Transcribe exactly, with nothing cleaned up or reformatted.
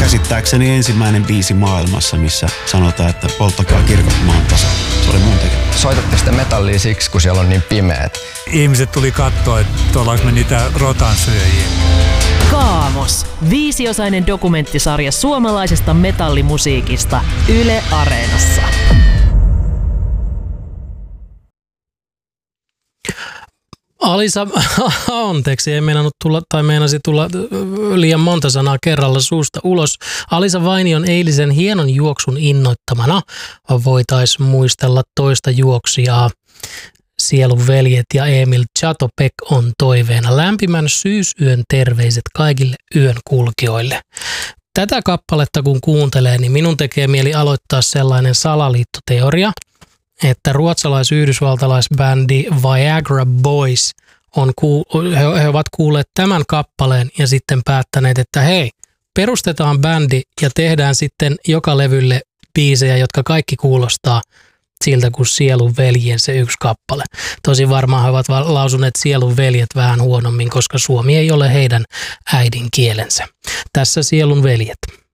käsittääkseni ensimmäinen biisi maailmassa, missä sanotaan, että polttakaa kirkot maan tasa. Se oli mun tekemä. Soitatte sitä metallia siksi, kun siellä on niin pimeät. Ihmiset tuli katsoa, että ollaanko me niitä rotansyöjiä. Kaamos. Viisiosainen dokumenttisarja suomalaisesta metallimusiikista Yle Areenassa. Alisa, anteeksi, ei meinannut tulla, tai meinasi tulla liian monta sanaa kerralla suusta ulos. Alisa Vainion eilisen hienon juoksun innoittamana voitaisiin muistella toista juoksijaa. Sielun veljet ja Emil Chatopek on toiveena. Lämpimän syysyön terveiset kaikille yön kulkijoille. Tätä kappaletta kun kuuntelee, niin minun tekee mieli aloittaa sellainen salaliittoteoria, että ruotsalais-yhdysvaltalaisbändi Viagra Boys on ku, he, he ovat kuulleet tämän kappaleen ja sitten päättäneet, että hei, perustetaan bändi ja tehdään sitten joka levylle biisejä, jotka kaikki kuulostaa siltä kuin Sielun veljen se yksi kappale. Tosin varmaan he ovat lausuneet Sielun veljet vähän huonommin, koska suomi ei ole heidän äidinkielensä. Tässä Sielun veljet.